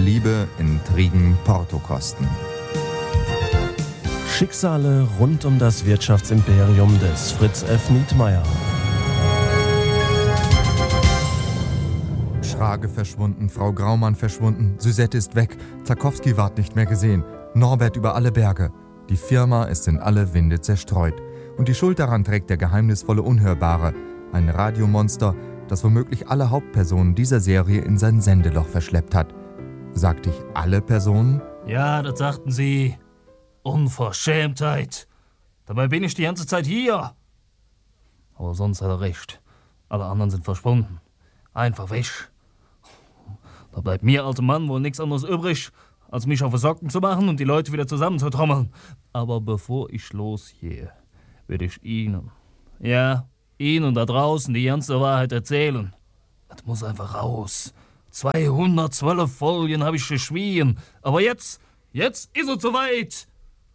Liebe, Intrigen, Portokosten. Schicksale rund um das Wirtschaftsimperium des Fritz F. Nietmeyer. Schrage verschwunden, Frau Graumann verschwunden, Suzette ist weg, Tarkowski ward nicht mehr gesehen, Norbert über alle Berge. Die Firma ist in alle Winde zerstreut. Und die Schuld daran trägt der geheimnisvolle Unhörbare, ein Radiomonster, das womöglich alle Hauptpersonen dieser Serie in sein Sendeloch verschleppt hat. Sagte ich alle Personen? Ja, das sagten Sie. Unverschämtheit. Dabei bin ich die ganze Zeit hier. Aber sonst hat er recht. Alle anderen sind verschwunden. Einfach weg. Da bleibt mir, alter Mann, wohl nichts anderes übrig, als mich auf die Socken zu machen und die Leute wieder zusammenzutrommeln. Aber bevor ich losgehe, werde ich Ihnen da draußen die ganze Wahrheit erzählen. Das muss einfach raus. 212 Folgen habe ich geschwiegen. Aber jetzt ist es soweit.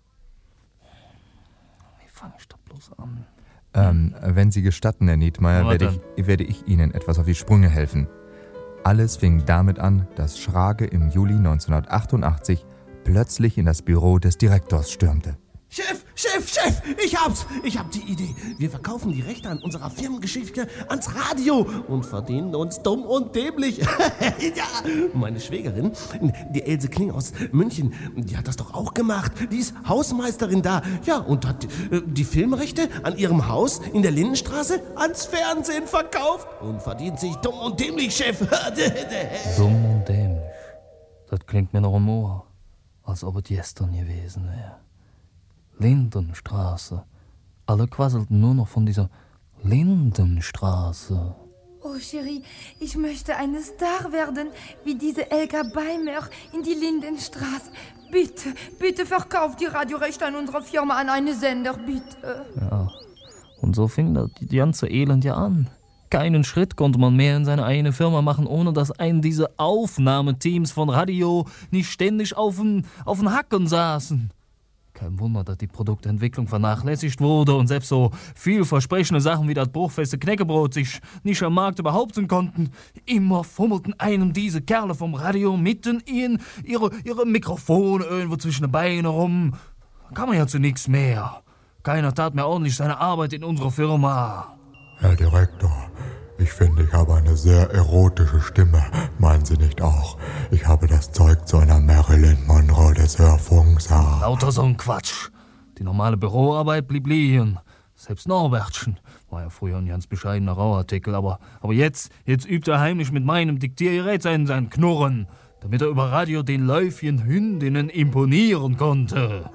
Wie fange ich da bloß an? Wenn Sie gestatten, Herr Nietmeyer, werde ich Ihnen etwas auf die Sprünge helfen. Alles fing damit an, dass Schrage im Juli 1988 plötzlich in das Büro des Direktors stürmte. Chef, ich hab die Idee. Wir verkaufen die Rechte an unserer Firmengeschichte ans Radio und verdienen uns dumm und dämlich. Ja, meine Schwägerin, die Else Kling aus München, die hat das doch auch gemacht. Die ist Hausmeisterin da. Ja, und hat die Filmrechte an ihrem Haus in der Lindenstraße ans Fernsehen verkauft und verdient sich dumm und dämlich, Chef. Dumm und dämlich. Das klingt mir noch im Ohr, als ob es gestern gewesen wäre. Lindenstraße. Alle quasselten nur noch von dieser Lindenstraße. Oh, Chérie, ich möchte eine Star werden, wie diese Elga Beimer in die Lindenstraße. Bitte verkauf die Radiorechte an unserer Firma an einen Sender, bitte. Ja, und so fing das die ganze Elend ja an. Keinen Schritt konnte man mehr in seine eigene Firma machen, ohne dass einen diese Aufnahmeteams von Radio nicht ständig auf den Hacken saßen. Kein Wunder, dass die Produktentwicklung vernachlässigt wurde und selbst so vielversprechende Sachen wie das bruchfeste Knäckebrot sich nicht am Markt behaupten konnten. Immer fummelten einem diese Kerle vom Radio mitten in ihre Mikrofone irgendwo zwischen den Beinen rum. Da kann man ja zu nichts mehr. Keiner tat mehr ordentlich seine Arbeit in unserer Firma. Herr Direktor, ich finde, ich habe eine sehr erotische Stimme. Meinen Sie nicht auch? Ich habe das Zeug zu einer Marilyn Monroe des Hörfunks. Lauter so ein Quatsch. Die normale Büroarbeit blieb liegen. Selbst Norbertchen war ja früher ein ganz bescheidener Rauartikel. Aber jetzt übt er heimlich mit meinem Diktiergerät sein Knurren, damit er über Radio den Läufchen Hündinnen imponieren konnte.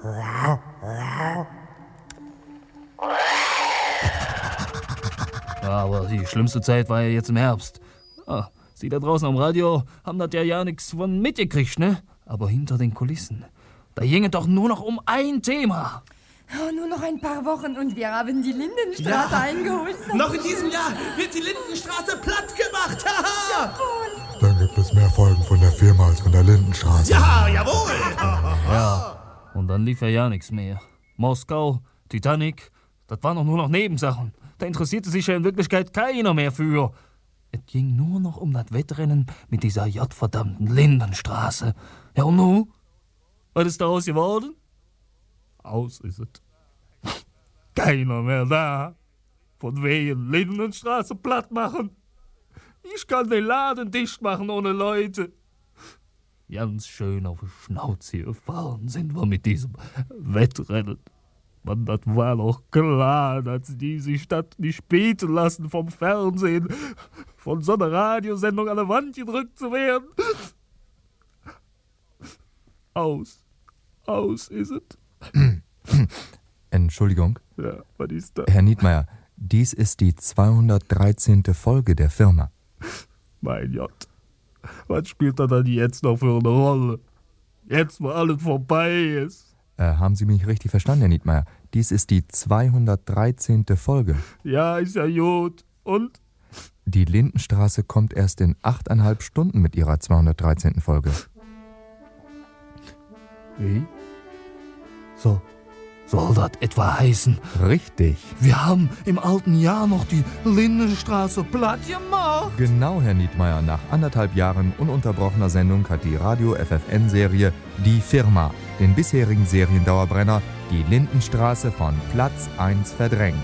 Ja, aber die schlimmste Zeit war ja jetzt im Herbst. Ah, Sie da draußen am Radio haben das ja nichts von mitgekriegt, ne? Aber hinter den Kulissen, da ginge doch nur noch um ein Thema. Oh, nur noch ein paar Wochen und wir haben die Lindenstraße eingeholt. Noch in diesem Jahr wird die Lindenstraße platt gemacht. Jawohl. Dann gibt es mehr Folgen von der Firma als von der Lindenstraße. Ja, jawohl. Ja, und dann lief ja nichts mehr. Moskau, Titanic, das waren doch nur noch Nebensachen. Da interessierte sich ja in Wirklichkeit keiner mehr für. Es ging nur noch um das Wettrennen mit dieser verdammten Lindenstraße. Ja, und nun? Was ist daraus geworden? Aus ist es. Keiner mehr da. Von wegen Lindenstraße platt machen. Ich kann den Laden dicht machen ohne Leute. Ganz schön auf die Schnauze gefahren sind wir mit diesem Wettrennen. Mann, das war doch klar, dass die sich das nicht bieten lassen vom Fernsehen, von so einer Radiosendung an der Wand gedrückt zu werden. Aus ist es. Entschuldigung. Ja, was ist das? Herr Nietmeyer, dies ist die 213. Folge der Firma. Mein Gott, was spielt da dann jetzt noch für eine Rolle? Jetzt, wo alles vorbei ist. Haben Sie mich richtig verstanden, Herr Nietmeyer? Dies ist die 213. Folge. Ja, ist ja gut. Und? Die Lindenstraße kommt erst in 8,5 Stunden mit ihrer 213. Folge. Wie? So, Soll das etwa heißen, Richtig. wir haben im alten Jahr noch die Lindenstraße platt gemacht? Genau, Herr Nietmeyer. Nach 1,5 Jahren ununterbrochener Sendung hat die Radio-FFN-Serie Die Firma den bisherigen Seriendauerbrenner, die Lindenstraße, von Platz 1 verdrängt.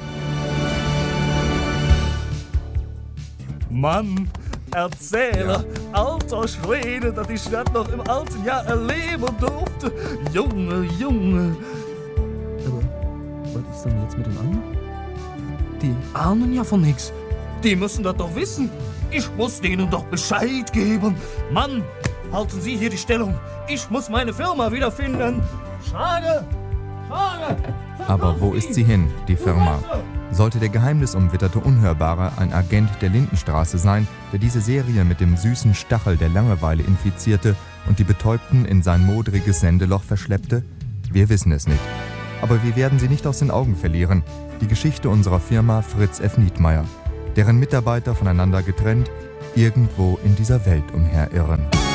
Mann, Erzähler, alter Schwede, dass ich das noch im alten Jahr erleben durfte. Junge, Junge. Aber was ist denn jetzt mit den anderen? Die ahnen ja von nix. Die müssen das doch wissen. Ich muss denen doch Bescheid geben. Mann, halten Sie hier die Stellung. Ich muss meine Firma wiederfinden. Schade, schade. Aber wo ist sie hin, die Firma? Sollte der geheimnisumwitterte Unhörbare ein Agent der Lindenstraße sein, der diese Serie mit dem süßen Stachel der Langeweile infizierte und die Betäubten in sein modriges Sendeloch verschleppte? Wir wissen es nicht. Aber wir werden sie nicht aus den Augen verlieren. Die Geschichte unserer Firma Fritz F. Nietmeyer, deren Mitarbeiter voneinander getrennt irgendwo in dieser Welt umherirren.